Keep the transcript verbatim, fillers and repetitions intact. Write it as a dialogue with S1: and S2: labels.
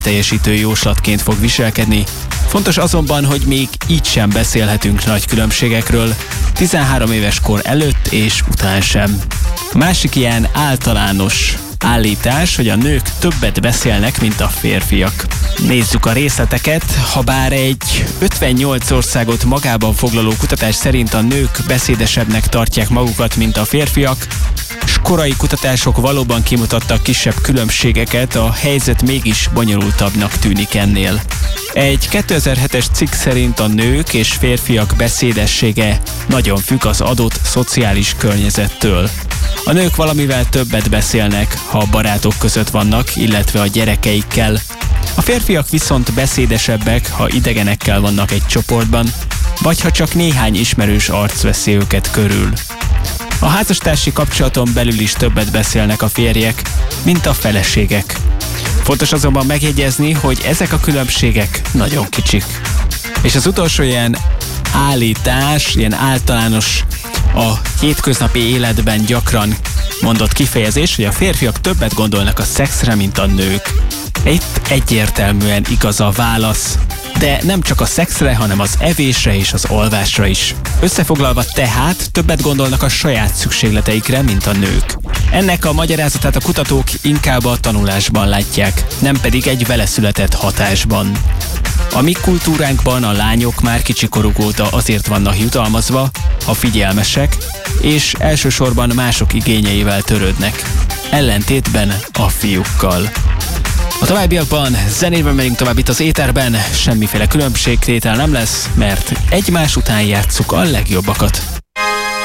S1: teljesítő jóslatként fog viselkedni. Fontos azonban, hogy még így sem beszélhetünk nagy különbségekről, tizenhárom éves kor előtt és után sem. A másik ilyen általános állítás, hogy a nők többet beszélnek, mint a férfiak. Nézzük a részleteket. Habár egy ötvennyolc országot magában foglaló kutatás szerint a nők beszédesebbnek tartják magukat, mint a férfiak, s korai kutatások valóban kimutattak kisebb különbségeket, a helyzet mégis bonyolultabbnak tűnik ennél. Egy kétezer-hetes cikk szerint a nők és férfiak beszédessége nagyon függ az adott szociális környezettől. A nők valamivel többet beszélnek, ha a barátok között vannak, illetve a gyerekeikkel. A férfiak viszont beszédesebbek, ha idegenekkel vannak egy csoportban, vagy ha csak néhány ismerős arc veszi őket körül. A házastársi kapcsolaton belül is többet beszélnek a férjek, mint a feleségek. Fontos azonban megjegyezni, hogy ezek a különbségek nagyon kicsik. És az utolsó ilyen állítás, ilyen általános, a hétköznapi életben gyakran mondott kifejezés, hogy a férfiak többet gondolnak a szexre, mint a nők. Itt egyértelműen igaz a válasz, de nem csak a szexre, hanem az evésre és az alvásra is. Összefoglalva tehát többet gondolnak a saját szükségleteikre, mint a nők. Ennek a magyarázatát a kutatók inkább a tanulásban látják, nem pedig egy veleszületett hatásban. A mi kultúránkban a lányok már kicsikoruk óta azért vannak jutalmazva, ha figyelmesek, és elsősorban mások igényeivel törődnek, ellentétben a fiúkkal. A továbbiakban zenében megyünk tovább itt az éterben, semmiféle különbségtétel nem lesz, mert egymás után játsszuk a legjobbakat.